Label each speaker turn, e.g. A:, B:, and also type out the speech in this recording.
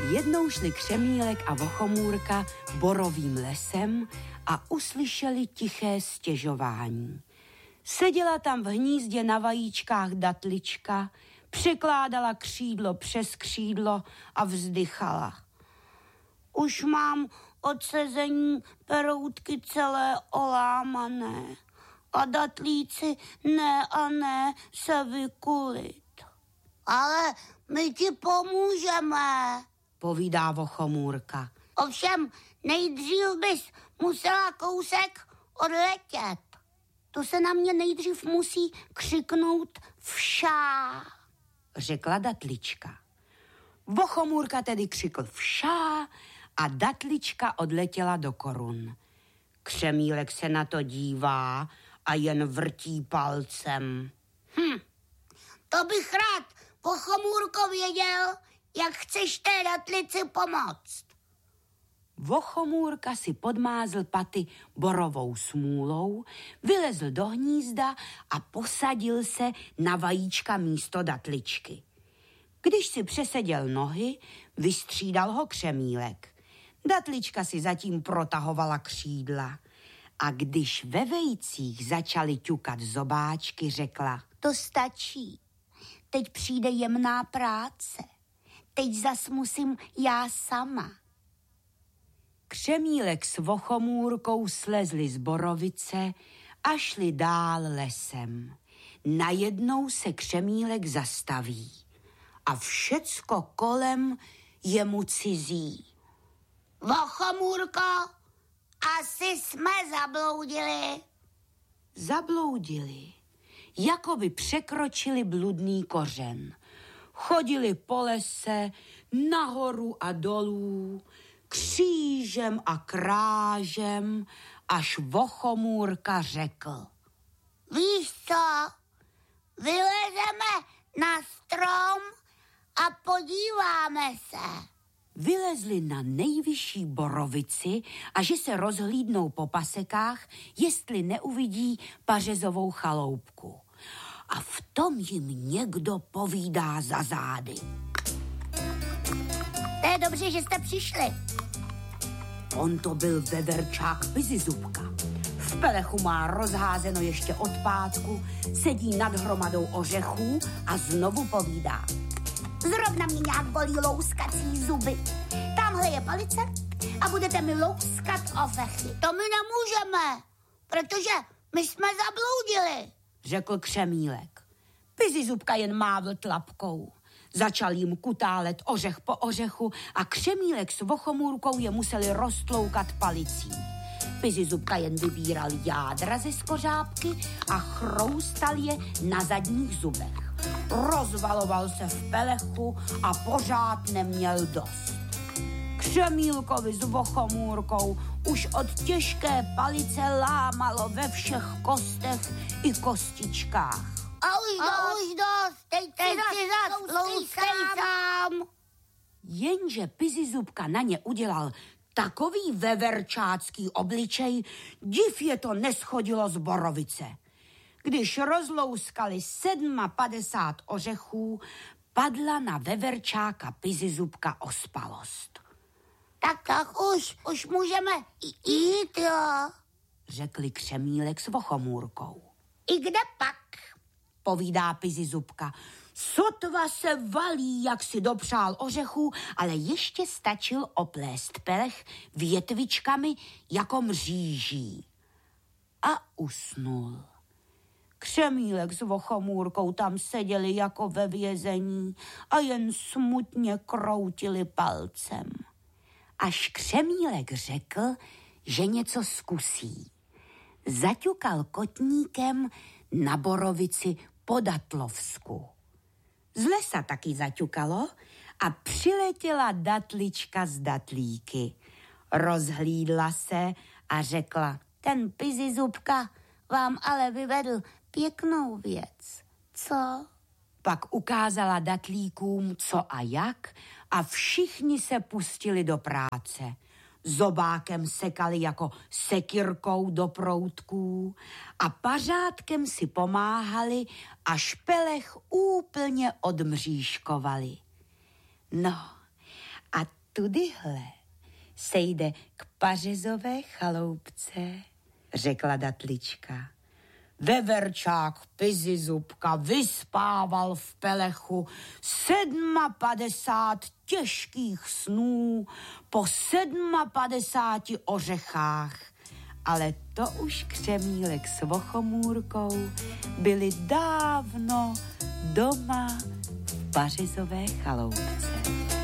A: Jednou šli Křemílek a Vochomůrka borovým lesem a uslyšeli tiché stěžování. Seděla tam v hnízdě na vajíčkách datlička, přikládala křídlo přes křídlo a vzdychala. Už mám od sezení peroutky celé olámané a datlíci ne a ne se vykulit.
B: Ale my ti pomůžeme,
A: povídá Vochomůrka.
B: Ovšem nejdřív bys musela kousek odletět. To se na mě nejdřív musí křiknout všá,
A: řekla datlička. Vochomůrka tedy křikl všá a datlička odletěla do korun. Křemílek se na to dívá a jen vrtí palcem.
B: To bych rád, Vochomůrko, věděl, jak chceš té datlici pomoct.
A: Vochomůrka si podmázl paty borovou smůlou, vylezl do hnízda a posadil se na vajíčka místo datličky. Když si přeseděl nohy, vystřídal ho Křemílek. Datlička si zatím protahovala křídla a když ve vejcích začaly ťukat zobáčky, řekla:
B: To stačí. Teď přijde jemná práce. Teď zas musím já sama.
A: Křemílek s Vochomůrkou slezli z borovice a šli dál lesem. Najednou se Křemílek zastaví a všecko kolem je mu cizí.
B: Vochomůrko, asi jsme zabloudili.
A: Zabloudili, jako by překročili bludný kořen. Chodili po lese, nahoru a dolů, křížem a krážem, až Vochomůrka řekl:
B: Víš co, vylezeme na strom a podíváme se.
A: Vylezli na nejvyšší borovici a že se rozhlídnou po pasekách, jestli neuvidí pařezovou chaloupku. A v tom jim někdo povídá za zády:
B: To je dobře, že jste přišli.
A: On to byl veverčák Pizizubka. V pelechu má rozházeno ještě od pátku, sedí nad hromadou ořechů a znovu povídá:
B: Zrovna mě nějak bolí louskací zuby. Tamhle je palice a budete mi louskat ořechy. To my nemůžeme, protože my jsme zabloudili,
A: řekl Křemílek. Pizizubka jen mávl tlapkou. Začal jim kutálet ořech po ořechu a Křemílek s Vochomůrkou je museli roztloukat palicí. Pizizubka jen vybíral jádra ze skořápky a chroustal je na zadních zubech. Rozvaloval se v pelechu a pořád neměl dost. Křemílkovi s Vochomůrkou už od těžké palice lámalo ve všech kostech i kostičkách.
B: A už dost, teď si zas louskej sám.
A: Jenže Pizizubka na ně udělal takový veverčácký obličej, div je to neschodilo z borovice. Když rozlouskali 57 ořechů, padla na veverčáka Pizizubka ospalost.
B: Tak už můžeme jít, jo,
A: řekli Křemílek s Vochomůrkou.
B: I kde pak?
A: Povídá Pizizubka. Sotva se valí, jak si dopřál ořechů, ale ještě stačil oplést pelech větvičkami jako mříží. A usnul. Křemílek s Vochomůrkou tam seděli jako ve vězení a jen smutně kroutili palcem. Až Křemílek řekl, že něco zkusí. Zaťukal kotníkem na borovici po Datlovsku. Z lesa taky zaťukalo a přiletěla datlička z datlíky. Rozhlídla se a řekla:
B: Ten Pizizubka vám ale vyvedl pěknou věc, co?
A: Pak ukázala datlíkům, co a jak, a všichni se pustili do práce. Zobákem sekali jako sekyrkou do proutků a pařátkem si pomáhali, až pelech úplně odmřížkovali. No, A tudyhle sejde k Pařezové chaloupce, řekla Datlička. Veverčák Pizizubka vyspával v pelechu 57 těžkých snů po 57 ořechách. Ale to už Křemílek s Vochomůrkou byli dávno doma v Pařezové chaloupce.